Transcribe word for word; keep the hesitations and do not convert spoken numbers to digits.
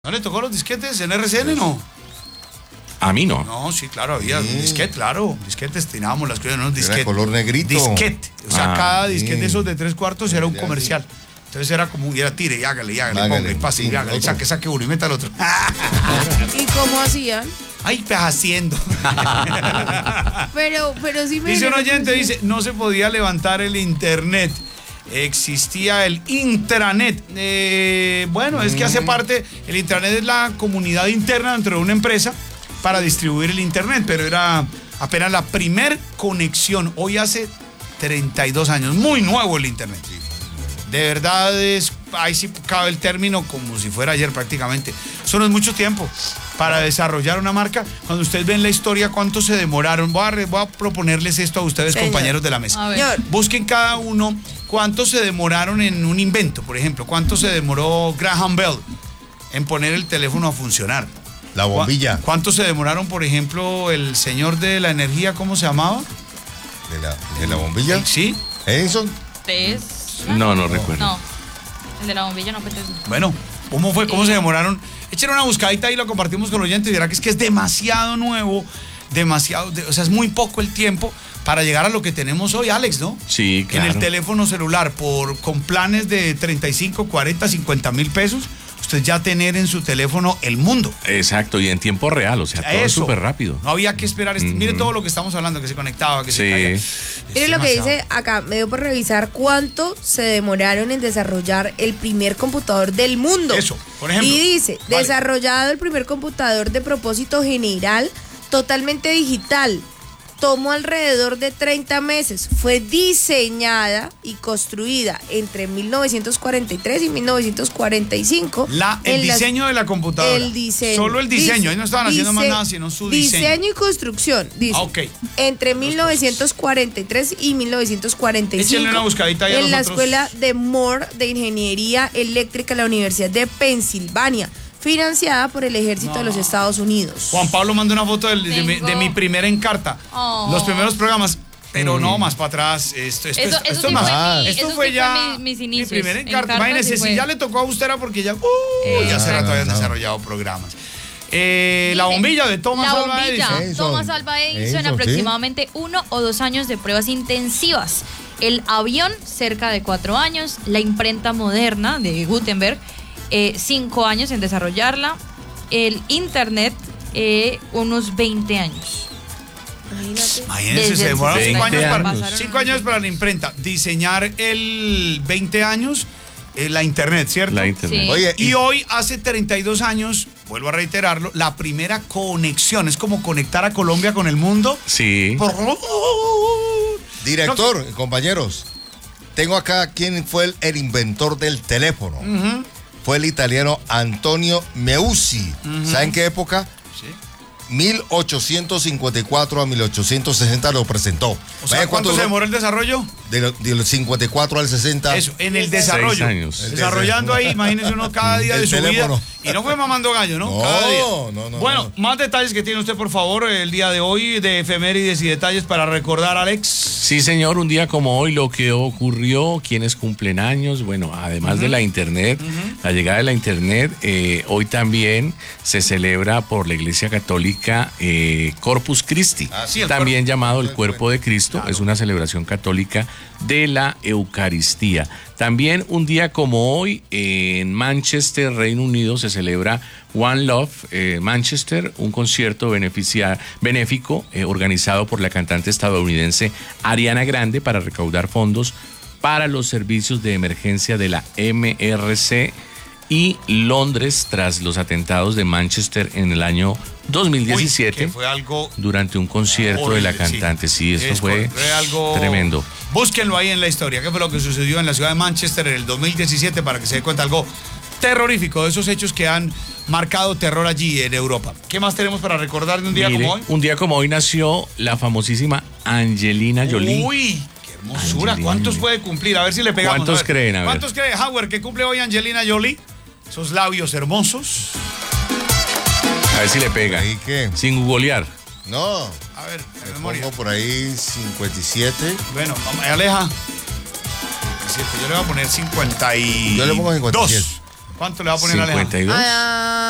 ¿No le tocó los disquetes en R C N, no? A mí no. No, sí, claro, había sí. disquete, claro. Disquetes, teníamos las cosas, ¿no? Disquete. Era color negrito. Disquete. O sea, ah, cada disquete sí. de esos de tres cuartos era un comercial. Entonces era como, y era tire, y hágale, y hágale, hágale ponga, y pase, sí, y hágale, y saque, saque uno y meta al otro. ¿Y cómo hacían? Ay, pues haciendo. pero, pero sí me... Dice un oyente, dice, no se podía levantar el internet. Existía el intranet. Eh, bueno, es que hace parte, el intranet es la comunidad interna dentro de una empresa para distribuir el internet, pero era apenas la primer conexión. Hoy hace treinta y dos años, muy nuevo el internet. De verdad es, ahí sí cabe el término como si fuera ayer prácticamente. Eso no es mucho tiempo para desarrollar una marca. Cuando ustedes ven la historia, ¿cuánto se demoraron? Voy a, voy a proponerles esto a ustedes, Señor. compañeros de la mesa. Busquen cada uno cuánto se demoraron en un invento, por ejemplo. ¿Cuánto se demoró Graham Bell en poner el teléfono a funcionar? La bombilla. ¿Cuánto se demoraron, por ejemplo, el señor de la energía, ¿cómo se llamaba? ¿De la, de la bombilla? ¿El, sí. ¿Edison? Tesla. No, no recuerdo. No, el de la bombilla no fue Tesla. Bueno, ¿cómo fue? ¿Cómo sí. se demoraron? Echen una buscadita y lo compartimos con los oyentes y verá que es que es demasiado nuevo, demasiado, de, o sea, es muy poco el tiempo para llegar a lo que tenemos hoy, Alex, ¿no? Sí, claro. En el teléfono celular, por, con planes de treinta y cinco, cuarenta, cincuenta mil pesos, usted ya tener en su teléfono el mundo. Exacto, y en tiempo real, o sea, todo es súper rápido. No había que esperar. Este, mm-hmm. Mire todo lo que estamos hablando, que se conectaba, que sí. se caía. Mire lo que dice acá, me dio por revisar cuánto se demoraron en desarrollar el primer computador del mundo. Eso, por ejemplo. Y dice, vale. desarrollado el primer computador de propósito general, totalmente digital. Tomó alrededor de treinta meses. Fue diseñada y construida entre mil novecientos cuarenta y tres y mil novecientos cuarenta y cinco. La, el diseño las, de la computadora. El diseño. Solo el diseño. Dice, Ahí no estaban haciendo dice, más nada, sino su diseño. Diseño y construcción. Dice. Ah, ok. Entre mil novecientos cuarenta y tres y mil novecientos cuarenta y cinco. Échenle una buscadita ahí a en la nosotros. Escuela de Moore de Ingeniería Eléctrica de la Universidad de Pensilvania, financiada por el Ejército no. de los Estados Unidos. Juan Pablo mandó una foto de, de, mi, de mi primera Encarta. Oh. Los primeros programas. Pero mm. no, más para atrás. Esto, esto, eso, esto, eso esto sí más. Fue mi, esto eso fue sí ya. Fue mis, mis inicios. Mi primera Encarta. Imagínense, sí si ya le tocó a usted era porque ya. Uh, eh, ya hace rato habían no. desarrollado programas. Eh, la bombilla de Thomas la Alva bombilla, Edison. Thomas Alva Edison, Edison aproximadamente ¿sí? uno o dos años de pruebas intensivas. El avión, cerca de cuatro años. La imprenta moderna de Gutenberg, eh, cinco años en desarrollarla. El internet, eh, unos veinte años. Imagínate. Imagínense, se demoraron cinco años, para, cinco años para la imprenta. Diseñar el veinte años, eh, la internet, ¿cierto? La internet. Sí. Oye, y, y hoy, hace treinta y dos años, vuelvo a reiterarlo, la primera conexión. Es como conectar a Colombia con el mundo. Sí. Por... Director, no. compañeros, tengo acá quién fue el, el inventor del teléfono. Uh-huh. Fue el italiano Antonio Meucci. Uh-huh. ¿Saben qué época? Sí. mil ochocientos cincuenta y cuatro a mil ochocientos sesenta lo presentó. O sea, ¿cuánto se demoró el desarrollo? De los de cincuenta y cuatro al sesenta. Eso, en el desarrollo. Seis años. Desarrollando ahí, imagínense uno cada día de su teléfono. vida. Y no fue mamando gallo, ¿no? No, cada día. no, no. Bueno, no. más detalles que tiene usted, por favor, el día de hoy, de efemérides y detalles para recordar, Alex. Sí, señor, un día como hoy, lo que ocurrió, quienes cumplen años, bueno, además uh-huh. de la internet, uh-huh. la llegada de la internet, eh, hoy también se celebra por la Iglesia Católica eh, Corpus Christi, ah, sí, también cuerpo, llamado el Cuerpo de Cristo, claro. Es una celebración católica de la Eucaristía. También un día como hoy, eh, en Manchester, Reino Unido, se celebra One Love eh, Manchester, un concierto beneficia, benéfico eh, organizado por la cantante estadounidense Ariana Grande para recaudar fondos para los servicios de emergencia de la M R C y Londres tras los atentados de Manchester en el año dos mil diecisiete. Uy, que fue algo durante un concierto horrible, de la cantante. Sí, sí esto fue, fue algo tremendo. Búsquenlo ahí en la historia. ¿Qué fue lo que sucedió en la ciudad de Manchester en el dos mil diecisiete para que se dé cuenta algo terrorífico de esos hechos que han marcado terror allí en Europa? ¿Qué más tenemos para recordar de un día Mire, como hoy? Un día como hoy nació la famosísima Angelina Jolie. Uy, qué hermosura. Angelina ¿Cuántos Jolie. puede cumplir? A ver si le pegamos. ¿Cuántos creen? A ver. ¿Cuántos creen, Howard, que cumple hoy Angelina Jolie? Esos labios hermosos. A ver si le pega. ¿Y qué? Sin googlear. No. A ver, me memoria. Pongo por ahí cincuenta y siete. Bueno, vamos, aleja. Yo le voy a poner cincuenta y dos. Yo le pongo cincuenta y siete. ¿Cuánto le va a poner Aleja? cincuenta y dos. Ah,